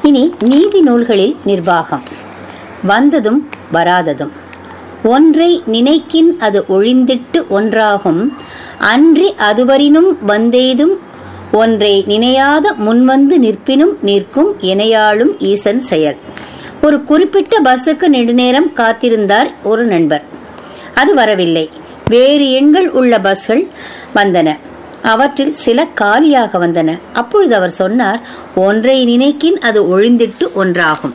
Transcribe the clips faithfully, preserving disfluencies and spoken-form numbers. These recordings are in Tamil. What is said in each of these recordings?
இனி நீதி நூல்களில் நிர்வாகம். வந்ததும் வராததும். ஒன்றை நினைக்கின் அது ஒழிந்திட்டு ஒன்றாகும், அன்றி அதுவரினும் வந்தேதும் ஒன்றை நினையாத முன்வந்து நிற்பினும் நிற்கும் எனையாளும் ஈசன் செயல். ஒரு குறிப்பிட்ட பஸ்ஸுக்கு நெடுநேரம் காத்திருந்தார் ஒரு நண்பர். அது வரவில்லை. வேறு எண்கள் உள்ள பஸ்கள் வந்தன. அவற்றில் சில காலியாக வந்தன. அப்பொழுது அவர் சொன்னார், ஒன்றை நினைக்கின் அது ஒழிந்திட்டு ஒன்றாகும்.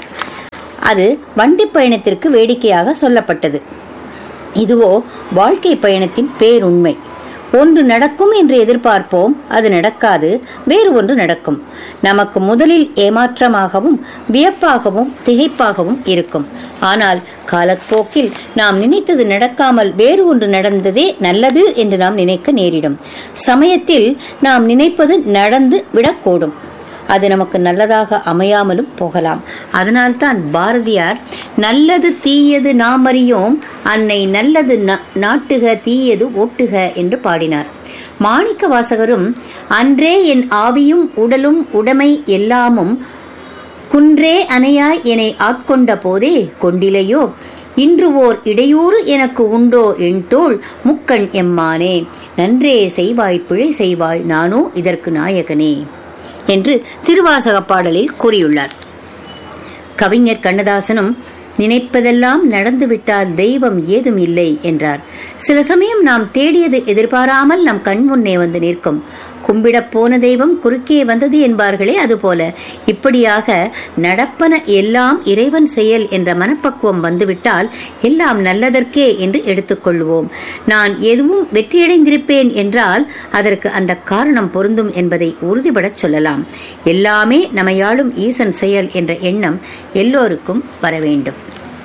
அது வண்டி பயணத்திற்கு வேடிக்கையாக சொல்லப்பட்டது. இதுவோ வாழ்க்கை பயணத்தின் பேருண்மை. ஒன்று நடக்கும் என்று எதிர்பார்ப்போம், அது நடக்காது, வேறு ஒன்று நடக்கும். நமக்கு முதலில் ஏமாற்றமாகவும் வியப்பாகவும் திகைப்பாகவும் இருக்கும். ஆனால் காலப்போக்கில் நாம் நினைத்தது நடக்காமல் வேறு ஒன்று நடந்ததே நல்லது என்று நாம் நினைக்க நேரிடும். சமயத்தில் நாம் நினைப்பது நடந்து விடக்கூடும். அது நமக்கு நல்லதாக அமையாமலும் போகலாம். அதனால்தான் பாரதியார் நல்லது தீயது நாம் அறியோம், அன்னை நல்லது நாட்டுக தீயது ஓட்டுக என்று பாடினார். மாணிக்க வாசகரும் அன்றே என் ஆவியும் உடலும் உடைமை எல்லாமும் குன்றே அணையாய் என்னை ஆட்கொண்ட போதே கொண்டிலையோ இன்று ஓர் இடையூறு எனக்கு உண்டோ என் தோள் முக்கண் எம்மானே, நன்றே செய்வாய் பிழை செய்வாய் நானோ இதற்கு நாயகனே என்று திருவாசக பாடலில் கூறியுள்ளார். கவிஞர் கண்ணதாசனும் நினைப்பதெல்லாம் நடந்துவிட்டால் தெய்வம் ஏதும் இல்லை என்றார். சில சமயம் நாம் தேடியது எதிர்பாராமல் நம் கண் முன்னே வந்து நிற்கும். கும்பிடப் போன தெய்வம் குறுக்கே வந்தது என்பார்களே, அதுபோல இப்படியாக நடப்பன எல்லாம் இறைவன் செயல் என்ற மனப்பக்குவம் வந்துவிட்டால் எல்லாம் நல்லதற்கே என்று எடுத்துக்கொள்வோம். நான் எதுவும் வெற்றியடைந்திருப்பேன் என்றால் அதற்கு அந்த காரணம் பொருந்தும் என்பதை உறுதிபடச் சொல்லலாம். எல்லாமே நம்மையாளும் ஈசன் செயல் என்ற எண்ணம் எல்லோருக்கும் வர வேண்டும்.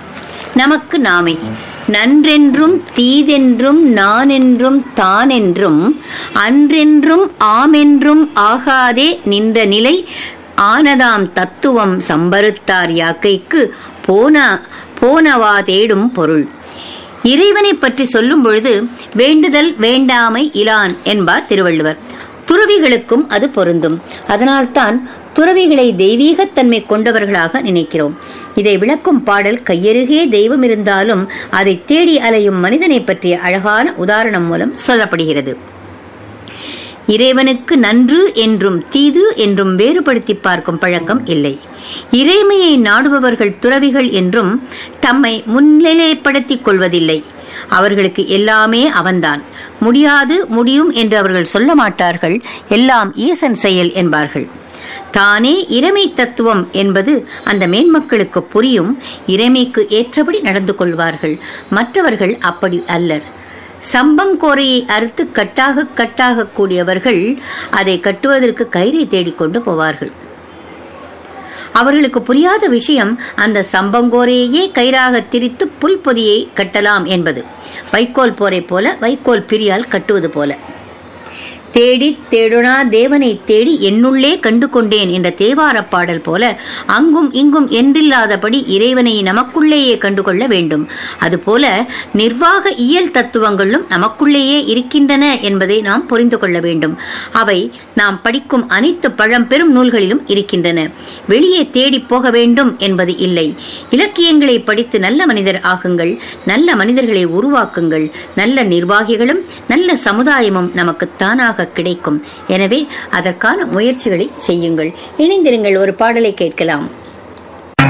நமக்கு நாமே நன்றென்றும் தீதென்றும் நான் என்றும் தான் என்றும் அன்றென்றும் ஆமென்றும் ஆகாதே நின்ற நிலை ஆனதாம் தத்துவம் சம்பருத்தார் யாக்கைக்கு போன போனவா தேடும் பொருள். இறைவனை பற்றி சொல்லும் பொழுது வேண்டுதல் வேண்டாமை இலான் என்பார் திருவள்ளுவர். துறவிகளுக்கும் அது பொருந்தும். அதனால்தான் துறவிகளை தெய்வீகத்தன்மை கொண்டவர்களாக நினைக்கிறோம். இதை விளக்கும் பாடல் கையருகே தெய்வம் இருந்தாலும் அதை தேடி அலையும் மனிதனை பற்றிய அழகான உதாரணம் மூலம் சொல்லப்படுகிறது. இறைவனுக்கு நன்று என்றும் தீது என்றும் வேறுபடுத்தி பார்க்கும் பழக்கம் இல்லை. இறைமையை நாடுபவர்கள் துறவிகள் என்றும் தம்மை முன்னிலைப்படுத்திக் கொள்வதில்லை. அவர்களுக்கு எல்லாமே அவன்தான். முடியாது முடியும் என்று அவர்கள் சொல்ல மாட்டார்கள். எல்லாம் ஈசன் செயல் என்பார்கள். தானே இறைமை தத்துவம் என்பது அந்த மேன்மக்களுக்கு புரியும். இறைமைக்கு ஏற்றபடி நடந்து கொள்வார்கள். மற்றவர்கள் அப்படி அல்லர். சம்பங்கோரையை அறுத்து கட்டாக கட்டாக கூடியவர்கள் அதை கட்டுவதற்கு கயிறை தேடிக்கொண்டு போவார்கள். அவர்களுக்கு புரியாத விஷயம் அந்த சம்பங்கோரையே கயிறாக திரித்து புல் பொதியை கட்டலாம் என்பது. வைக்கோல் போரை போல வைக்கோல் பிரியால் கட்டுவது போல. தேடி தேடுனா தேவனை தேடி என்னுள்ளே கண்டு கொண்டேன் என்ற தேவார பாடல் போல அங்கும் இங்கும் என்றில்லாதபடி இறைவனை நமக்குள்ளேயே கண்டுகொள்ள வேண்டும். அதுபோல நிர்வாக இயல் தத்துவங்களும் நமக்குள்ளேயே இருக்கின்றன என்பதை நாம் புரிந்து கொள்ள வேண்டும். அவை நாம் படிக்கும் அனைத்து பழம்பெரும் நூல்களிலும் இருக்கின்றன. வெளியே தேடி போக வேண்டும் என்பது இல்லை. இலக்கியங்களை படித்து நல்ல மனிதர் ஆகுங்கள். நல்ல மனிதர்களை உருவாக்குங்கள். நல்ல நிர்வாகிகளும் நல்ல சமுதாயமும் நமக்கு தானாக கிடைக்கும். எனவே அதற்கான முயற்சிகளை செய்யுங்கள். இணைந்திருங்கள். ஒரு பாடலை கேட்கலாம்.